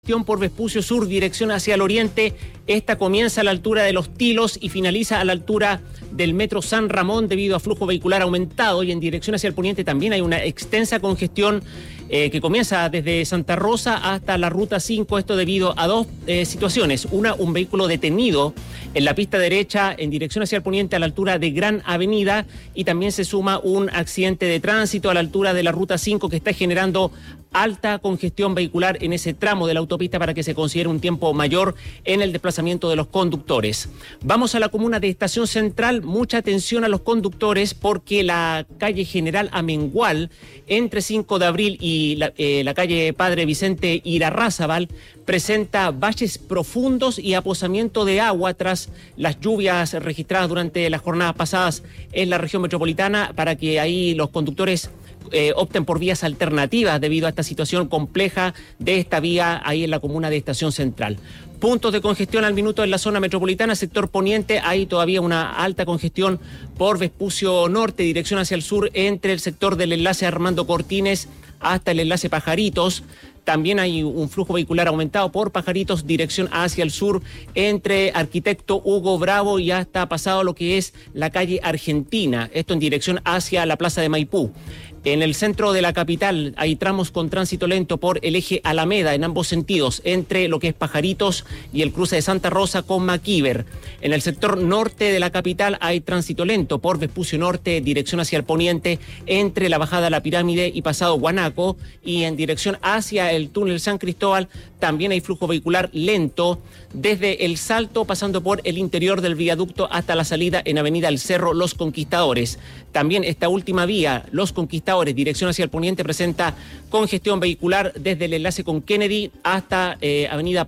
por Vespucio Sur, dirección hacia el oriente. Esta comienza a la altura de Los Tilos y finaliza a la altura del Metro San Ramón debido a flujo vehicular aumentado, y en dirección hacia el poniente también hay una extensa congestión que comienza desde Santa Rosa hasta la Ruta 5, esto debido a dos situaciones. Una, un vehículo detenido en la pista derecha en dirección hacia el poniente a la altura de Gran Avenida, y también se suma un accidente de tránsito a la altura de la Ruta 5 que está generando alta congestión vehicular en ese tramo de la autopista para que se considere un tiempo mayor en el desplazamiento de los conductores. Vamos a la comuna de Estación Central. Mucha atención a los conductores porque la calle General Amengual entre 5 de abril y la calle Padre Vicente Irarrázaval presenta valles profundos y aposamiento de agua tras las lluvias registradas durante las jornadas pasadas en la región metropolitana, para que ahí los conductores opten por vías alternativas debido a esta situación compleja de esta vía ahí en la comuna de Estación Central. Puntos de congestión al minuto en la zona metropolitana, sector poniente, hay todavía una alta congestión por Vespucio Norte, dirección hacia el sur, entre el sector del enlace Armando Cortines hasta el enlace Pajaritos. También hay un flujo vehicular aumentado por Pajaritos, dirección hacia el sur, entre Arquitecto Hugo Bravo y hasta pasado lo que es la calle Argentina, esto en dirección hacia la plaza de Maipú. En el centro de la capital hay tramos con tránsito lento por el eje Alameda en ambos sentidos, entre lo que es Pajaritos y el cruce de Santa Rosa con Maquíver. En el sector norte de la capital hay tránsito lento por Vespucio Norte, dirección hacia el poniente, entre la bajada a la Pirámide y pasado Guanaco, y en dirección hacia el túnel San Cristóbal también hay flujo vehicular lento desde el Salto, pasando por el interior del viaducto hasta la salida en Avenida El Cerro Los Conquistadores. También esta última vía, Los Conquistadores, dirección hacia el poniente, presenta congestión vehicular desde el enlace con Kennedy hasta Avenida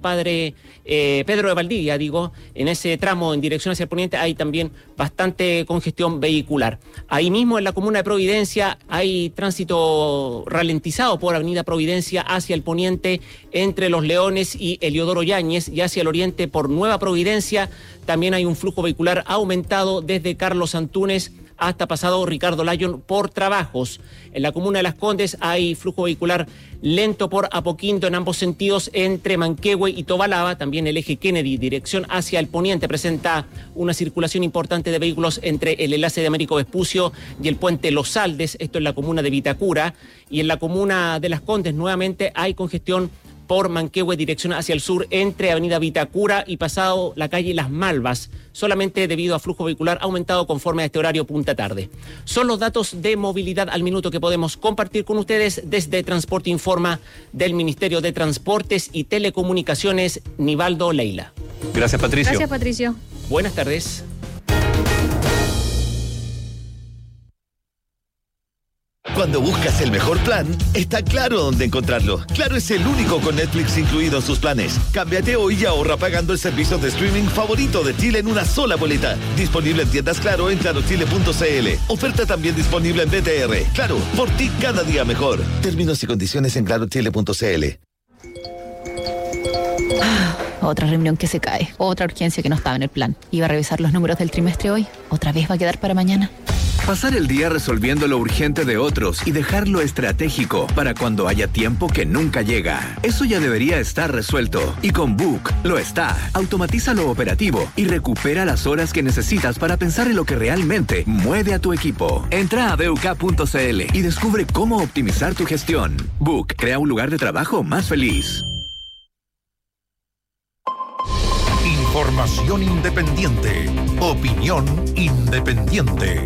Pedro de Valdivia, en ese tramo en dirección hacia el poniente hay también bastante congestión vehicular. Ahí mismo en la comuna de Providencia hay tránsito ralentizado por Avenida Providencia hacia el poniente entre Los Leones y Eliodoro Yáñez, y hacia el oriente por Nueva Providencia también hay un flujo vehicular aumentado desde Carlos Antúnez hasta pasado Ricardo Lyon por trabajos. En la comuna de Las Condes hay flujo vehicular lento por Apoquindo en ambos sentidos entre Manquehue y Tobalaba. También el eje Kennedy, dirección hacia el poniente, presenta una circulación importante de vehículos entre el enlace de Américo Vespucio y el puente Los Aldes, esto en la comuna de Vitacura. Y en la comuna de Las Condes nuevamente hay congestión por Manquehue, dirección hacia el sur, entre Avenida Vitacura y pasado la calle Las Malvas, solamente debido a flujo vehicular aumentado conforme a este horario punta tarde. Son los datos de movilidad al minuto que podemos compartir con ustedes desde Transporte Informa del Ministerio de Transportes y Telecomunicaciones, Nivaldo Leila. Gracias, Patricio. Gracias, Patricio. Buenas tardes. Cuando buscas el mejor plan, está Claro dónde encontrarlo. Claro es el único con Netflix incluido en sus planes. Cámbiate hoy y ahorra pagando el servicio de streaming favorito de Chile en una sola boleta. Disponible en tiendas Claro en clarochile.cl. Oferta también disponible en BTR. Claro, por ti cada día mejor. Términos y condiciones en clarochile.cl. Otra reunión que se cae, otra urgencia que no estaba en el plan. Iba a revisar los números del trimestre hoy, otra vez va a quedar para mañana. Pasar el día resolviendo lo urgente de otros y dejarlo estratégico para cuando haya tiempo que nunca llega. Eso ya debería estar resuelto. Y con Book lo está. Automatiza lo operativo y recupera las horas que necesitas para pensar en lo que realmente mueve a tu equipo. Entra a BUK.cl y descubre cómo optimizar tu gestión. Book crea un lugar de trabajo más feliz. Información independiente. Opinión independiente.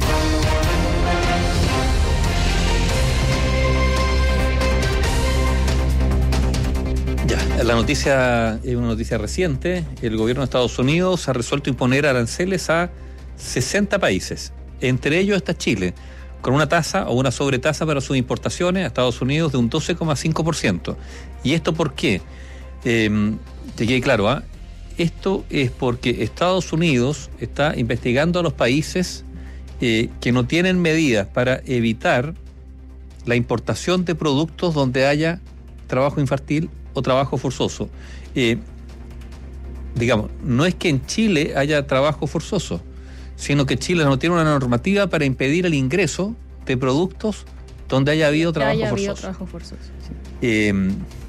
La noticia es una noticia reciente. El gobierno de Estados Unidos ha resuelto imponer aranceles a 60 países, entre ellos está Chile, con una tasa o una sobretasa para sus importaciones a Estados Unidos de un 12,5%. ¿Y esto por qué? Te quede claro, Esto es porque Estados Unidos está investigando a los países que no tienen medidas para evitar la importación de productos donde haya trabajo infantil o trabajo forzoso. No es que en Chile haya trabajo forzoso, sino que Chile no tiene una normativa para impedir el ingreso de productos donde haya habido trabajo forzoso. Sí.